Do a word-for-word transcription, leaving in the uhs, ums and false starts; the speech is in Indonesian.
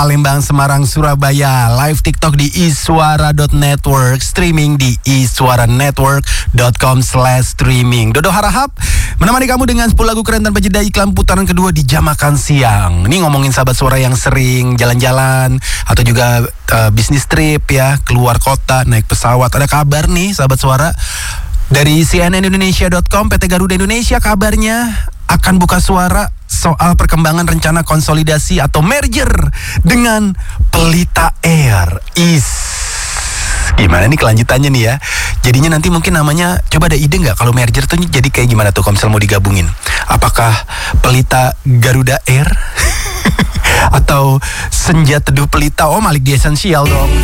Palembang, Semarang, Surabaya. Live TikTok di iswara dot network, streaming di iswara network dot com slash streaming. Dodo Harahap menemani kamu dengan sepuluh lagu keren tanpa jeda iklan putaran kedua di jam makan siang. Ini ngomongin sahabat suara yang sering jalan-jalan atau juga uh, bisnis trip ya, keluar kota, naik pesawat. Ada kabar nih sahabat suara dari C N N Indonesia dot com, P T Garuda Indonesia kabarnya akan buka suara soal perkembangan rencana konsolidasi atau merger dengan Pelita Air. Is gimana nih kelanjutannya nih ya? Jadinya nanti mungkin namanya, coba ada ide nggak kalau merger tuh jadi kayak gimana tuh kalau misal mau digabungin? Apakah Pelita Garuda Air atau Senja Teduh Pelita? Oh, Malik di Esensial dong.